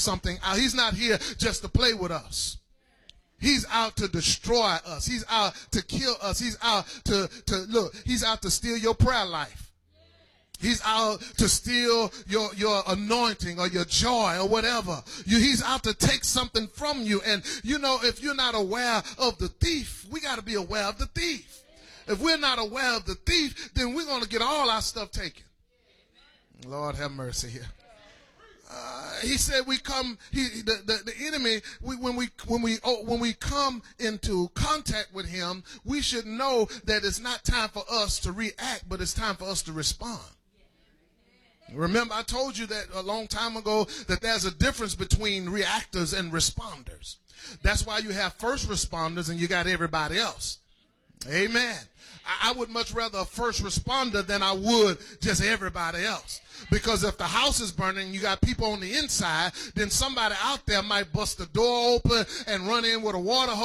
something out. He's not here just to play with us. He's out to destroy us. He's out to kill us. He's out to look, he's out to steal your prayer life. He's out to steal your anointing or your joy or whatever. He's out to take something from you. And, you know, if you're not aware of the thief, we got to be aware of the thief. If we're not aware of the thief, then we're going to get all our stuff taken. Lord have mercy here. He said we come, the enemy, when we come into contact with him, we should know that it's not time for us to react, but it's time for us to respond. Remember, I told you that a long time ago that there's a difference between reactors and responders. That's why you have first responders and you got everybody else. Amen. I would much rather a first responder than I would just everybody else. Because if the house is burning, you got people on the inside, then somebody out there might bust the door open and run in with a water hose